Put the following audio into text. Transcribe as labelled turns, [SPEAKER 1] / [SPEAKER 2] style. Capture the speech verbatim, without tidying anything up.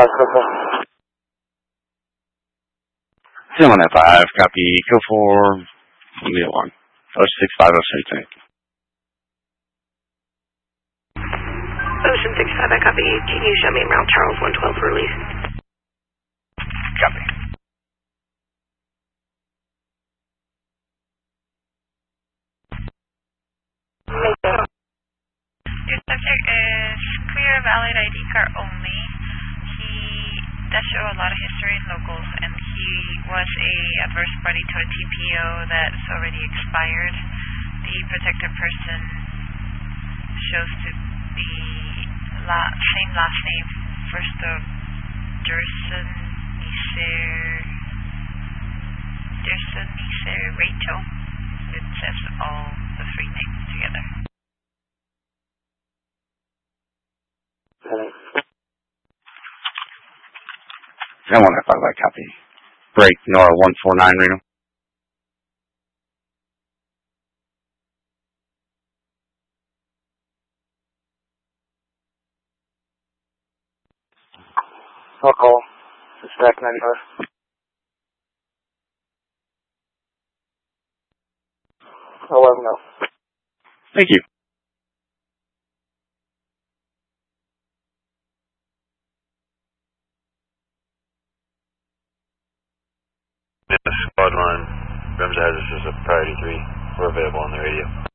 [SPEAKER 1] Two one five, copy. Go for the alarm. Oh six five oh six.
[SPEAKER 2] Ocean six five, I copy. Can you show me around Charles one twelve for release?
[SPEAKER 1] Copy.
[SPEAKER 3] Your subject is clear, valid I D card only. He does show a lot of history in locals, and he was a adverse party to a T P O that's already expired. The protected person shows to be la same last name, first of Durson Niser Durson Niser Rachel. It says all the three names together.
[SPEAKER 1] I want to five, I copy. Break Nora one four nine, Reno.
[SPEAKER 4] I'll call. It's back ninety-five. I'll let him know.
[SPEAKER 1] Thank you.
[SPEAKER 5] Squad one, Ramsey has this as a priority three. We're available on the radio.